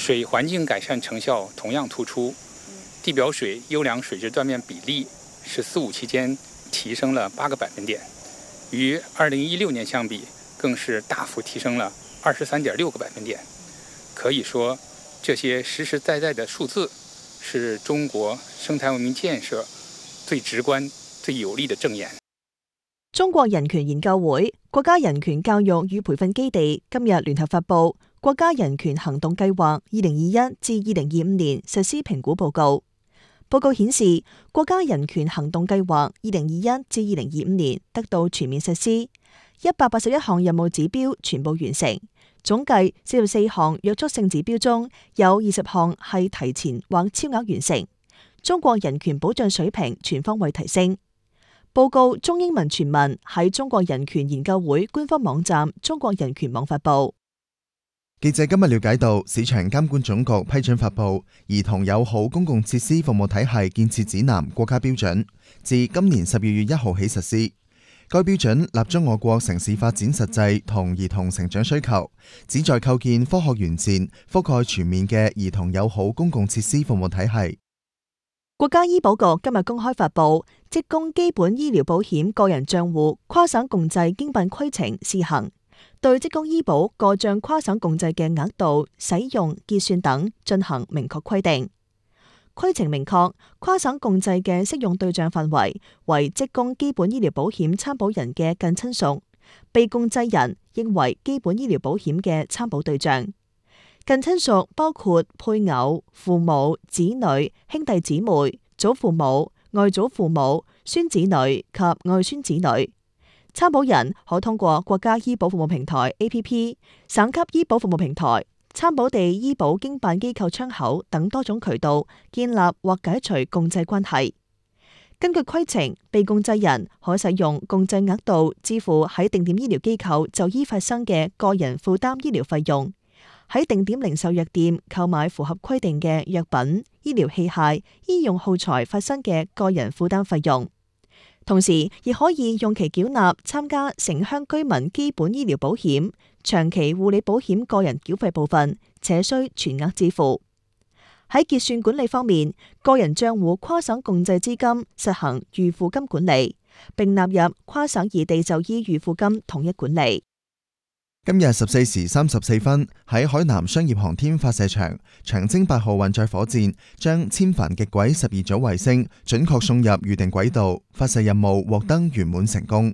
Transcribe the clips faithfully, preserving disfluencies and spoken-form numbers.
水環境改善成效同樣突出，地表水優良水質斷面比例“十四五”期間提升了八個百分點，與二零一六年相比，更是大幅提升了二十三點六個百分點。可以說，這些實實在在的數字，是中國生態文明建設最直觀、最有力的證言。 中國人權研究會國家人權教育與培訓基地今日聯合發布國家人權行動計劃二零二一至二零二五年實施評估報告。報告顯示，國家人權行動計劃二零二一至二零二五年得到全面實施，一百八十一項任務指標全部完成。總計四十四項約束性指標中，有二十項係提前或超額完成。中國人權保障水平全方位提升。報告中英文全文喺中國人權研究會官方網站中國人權網發布。 記者今日了解到，市場監管總局批准發布《兒童友好公共設施服務體系建設指南》國家標準，自今年十二月一號起實施。該標準立足我國城市發展實際同兒童成長需求，旨在構建科學完善、覆蓋全面嘅兒童友好公共設施服務體系。 國家醫保局今日公開發布職工基本醫療保險個人賬戶跨省共濟經辦規程試行，對職工醫保個賬跨省共濟嘅額度、使用、結算等進行明確規定。規程明確，跨省共濟嘅適用對象範圍為職工基本醫療保險參保人嘅近親屬，被共濟人應為基本醫療保險嘅參保對象。近親屬包括配偶、父母、子女、兄弟姊妹、祖父母、外祖父母、孫子女及外孫子女。參保人可通過國家醫保服務平台 A P P、省級醫保服務平台、參保地醫保經辦機構窗口等多種渠道建立或解除共濟關係。根據規程，被共濟人可使用共濟額度支付喺定點醫療機構就醫發生嘅個人負擔醫療費用，喺定點零售藥店購買符合規定嘅藥品、醫療器械、醫用耗材發生嘅個人負擔費用。同時，亦可以用其繳納參加城鄉居民基本醫療保險、長期護理保險個人繳費部分，且需全額支付。喺結算管理方面，個人賬戶跨省共濟資金實行預付金管理，並納入跨省異地就醫預付金統一管理。 今日十四時三十四分，喺海南商業航天發射場，長征八號運載火箭將千帆極軌十二組衛星準確送入預定軌道，發射任務獲得圓滿成功。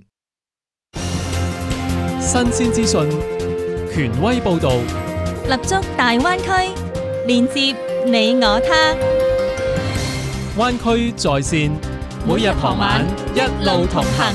新鮮資訊，權威報道， 立足大灣區，連接你我他。 灣區在線，每日傍晚一路同行。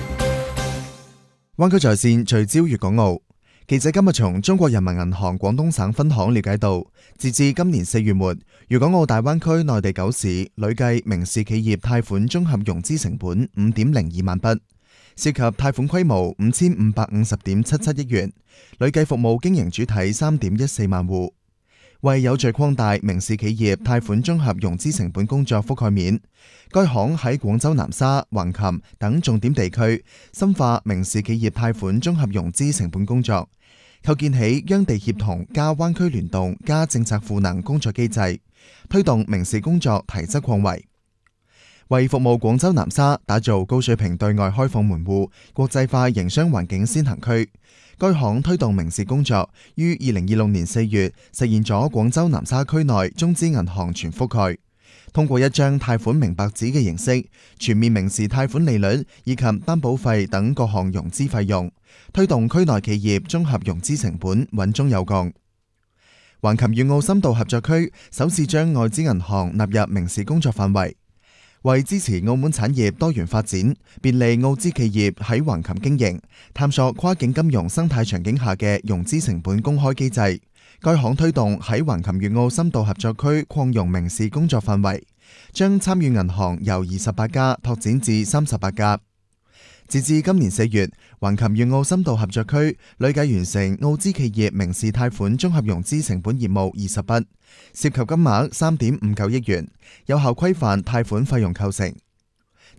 灣區在線聚焦粵港澳。記者今日從中國人民銀行廣東省分行了解到，截至今年四月末，粵港澳大灣區內地九市累計民事企業貸款綜合融資成本五點零二萬筆，涉及貸款規模五千五百五十點七七億元，累計服務經營主體三點一四萬戶。為有序擴大民事企業貸款綜合融資成本工作覆蓋面，該行喺廣州南沙、橫琴等重點地區深化民事企業貸款綜合融資成本工作，構建起央地協同加灣區聯動加政策賦能工作機制，推動民事工作提質擴圍。為服務廣州南沙打造高水平對外開放門戶、國際化營商環境先行區，該行推動民事工作於二零二六年四月實現咗廣州南沙區內中資銀行全覆蓋，通過一張貸款明白紙嘅形式，全面明示貸款利率以及擔保費等各項融資費用，推動區內企業綜合融資成本穩中有降。橫琴粵澳深度合作區首次將外資銀行納入民事工作範圍，為支持澳門產業多元發展，便利澳資企業喺橫琴經營，探索跨境金融生態場景下嘅融資成本公開機制。該行推動喺橫琴粵澳深度合作區擴容民事工作範圍，將參與銀行由二十八家拓展至三十八家。截至今年四月，橫琴粵澳深度合作區累計完成澳資企業民事貸款綜合融資成本業務二十筆，涉及金額三點五九億元，有效規範貸款費用構成。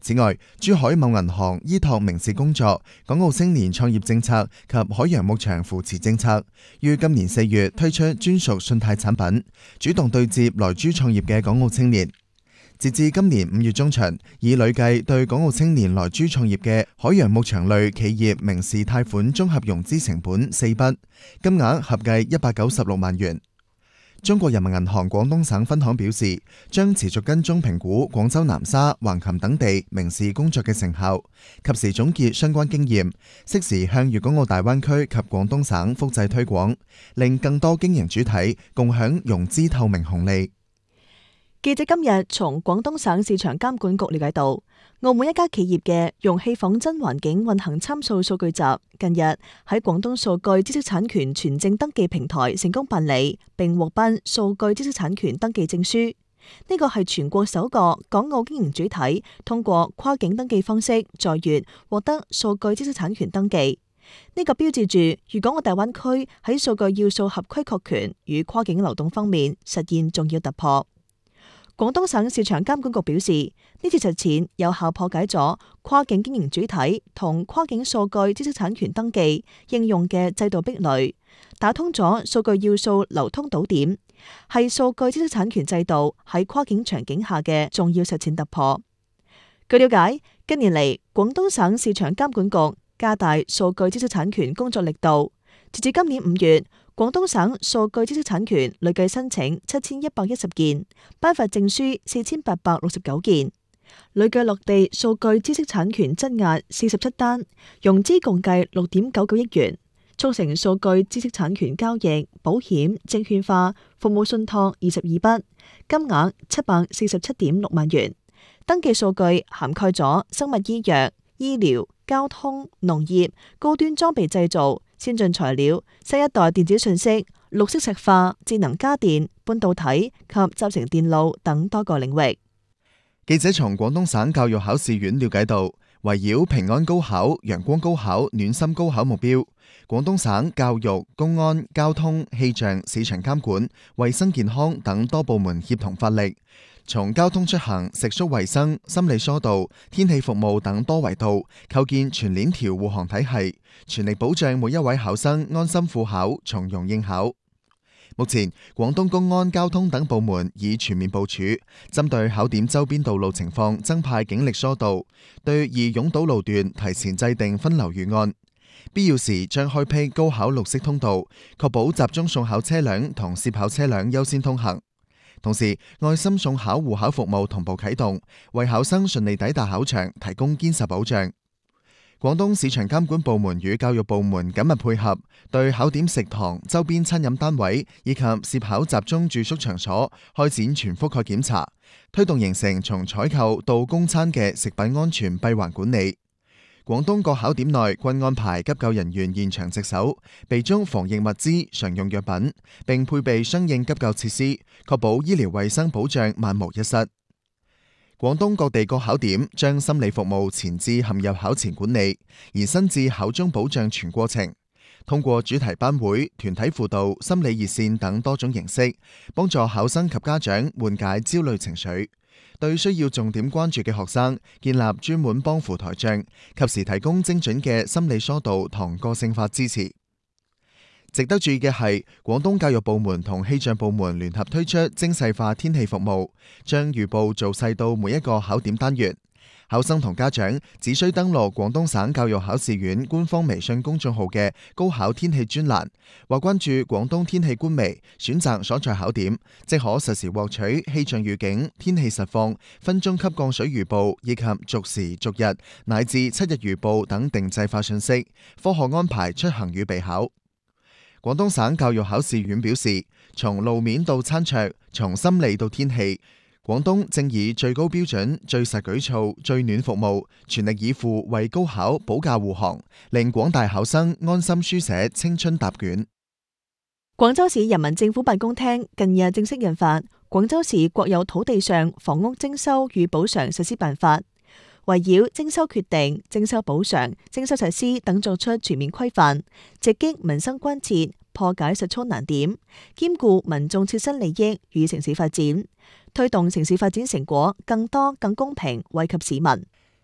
此外，珠海某銀行依託明示工作、港澳青年創業政策及海洋牧場扶持政策，於今年四月推出專屬信貸產品，主動對接來珠創業嘅港澳青年。截至今年五月中旬，已累計對港澳青年來珠創業嘅海洋牧場類企業明示貸款綜合融資成本四筆，金額合計一百九十六萬元。中國人民銀行廣東省分行表示，將持續跟蹤評估廣州南沙、橫琴等地明示工作嘅成效，及時總結相關經驗，適時向粵港澳大灣區及廣東省複製推廣，令更多經營主體共享融資透明紅利。 記者今日從廣東省市場監管局了解到，澳門一家企業嘅容器仿真環境運行參數數據集近日喺廣東數據知識產權存證登記平台成功辦理，並獲頒數據知識產權登記證書。呢個係全國首個港澳經營主體通過跨境登記方式在粵獲得數據知識產權登記。呢個標誌住粵港澳大灣區喺數據要素合規確權與跨境流動方面實現重要突破。廣東省市場監管局表示，呢次實踐有效破解咗跨境經營主體同跨境數據知識產權登記應用嘅制度壁壘，打通咗數據要素流通堵點，係數據知識產權制度喺跨境場景下嘅重要實踐突破。據了解，近年嚟，廣東省市場監管局加大數據知識產權工作力度，截至今年五月，廣東省數據知識產權累計申請七千一百一十件，頒發證書四千八百六十九件，累計落地數據知識產權質押四十七單，融資共計六點九九億元，促成數據知識產權交易、保險、證券化、服務信託二十二筆，金額七百四十七點六萬元。登記數據涵蓋咗生物醫藥、醫療、交通、農業、高端裝備製造、先進材料、新一代電子信息、綠色石化、智能家電、半導體及集成電路等多個領域。 記者從廣東省教育考試院了解到，圍繞平安高考、陽光高考、暖心高考目標，廣東省教育、公安、交通、氣象、市場監管、衛生健康等多部門協同發力，從交通出行、食宿衛生、心理疏導、天氣服務等多維度構建全鏈條護航體系，全力保障每一位考生安心赴考、從容應考。目前，廣東公安、交通等部門已全面部署，針對考點周邊道路情況增派警力疏導，對易擁堵路段提前制定分流預案，必要時將開闢高考綠色通道，確保集中送考車輛同涉考車輛優先通行。同時，愛心送考護考服務同步啟動，為考生順利抵達考場提供堅實保障。廣東市場監管部門與教育部門緊密配合，對考點食堂、周邊餐飲單位以及涉考集中住宿場所開展全覆蓋檢查，推動形成從採購到供餐嘅食品安全閉環管理。廣東各考點內均安排急救人員現場值守，備足防疫物資、常用藥品，並配備相應急救設施，確保醫療衛生保障萬無一失。廣東各地各考點將心理服務前置陷入考前管理，而伸至考中保障全過程，通過主題班會、團體輔導、心理熱線等多種形式，幫助考生及家長緩解焦慮情緒。對需要重點關注嘅學生，建立專門幫扶台帳，及時提供精準嘅心理疏導同個性化支持。值得注意嘅係，廣東教育部門同氣象部門聯合推出精細化天氣服務，將預報做細到每一個考點單元。考生同家長只需登錄廣東省教育考試院官方微信公眾號嘅高考天氣專欄，或關注廣東天氣官微，選擇所在考點，即可實時獲取氣象預警、天氣實況、分鐘級降水預報以及逐時逐日乃至七日預報等定制化信息，科學安排出行與備考。廣東省教育考試院表示，從路面到餐桌，從心理到天氣，廣東正以最高標準、最實舉措、最暖服務，全力以赴為高考保駕護航，令廣大考生安心書寫青春答卷。 廣州市人民政府辦公廳近日正式印發《廣州市國有土地上房屋徵收與補償實施辦法》，圍繞徵收決定、徵收補償、徵收實施等作出全面規範，直擊民生關切，破解實操難點，兼顧民眾切身利益與城市發展，推動城市發展成果更多更公平惠及市民。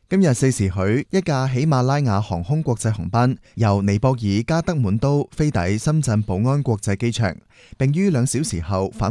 今日四時許，一架喜馬拉雅航空國際航班由尼泊爾加德滿都飛抵深圳寶安國際機場，並於兩小時後返